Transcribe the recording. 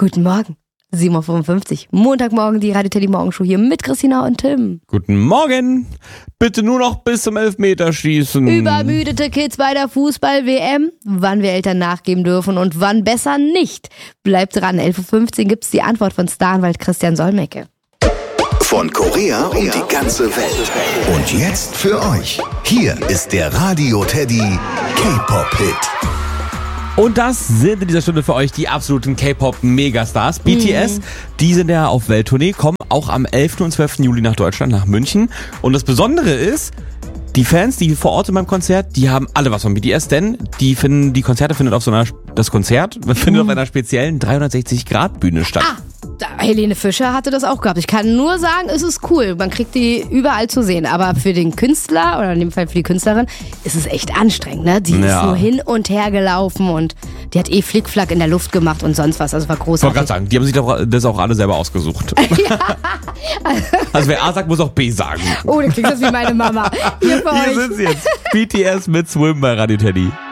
Guten Morgen. 7.55 Uhr. Montagmorgen die Radio Teddy Morgenshow hier mit Christina und Tim. Guten Morgen. Bitte nur noch bis zum Elfmeterschießen. Übermüdete Kids bei der Fußball-WM. Wann wir Eltern nachgeben dürfen und wann besser nicht. Bleibt dran. 11.15 Uhr gibt's die Antwort von Staranwalt Christian Solmecke. Von Korea um die ganze Welt. Und jetzt für euch. Hier ist der Radio Teddy K-Pop-Hit. Und das sind in dieser Stunde für euch die absoluten K-Pop-Megastars. BTS, die sind ja auf Welttournee, kommen auch am 11. und 12. Juli nach Deutschland, nach München. Und das Besondere ist, die Fans, die vor Ort sind beim Konzert, die haben alle was von BTS, denn die Konzerte findet auf das Konzert findet auf einer speziellen 360-Grad-Bühne statt. Helene Fischer hatte das auch gehabt. Ich kann nur sagen, es ist cool. Man kriegt die überall zu sehen. Aber für den Künstler, oder in dem Fall für die Künstlerin, ist es echt anstrengend. Ne? Die ist nur hin und her gelaufen und die hat Flickflack in der Luft gemacht und sonst was. Also war großartig. Ich wollte gerade sagen, die haben sich das auch alle selber ausgesucht. Ja. Also wer A sagt, muss auch B sagen. Oh, da klingt das wie meine Mama. Hier für euch. Hier sind sie jetzt. BTS mit Swim bei Radio Teddy.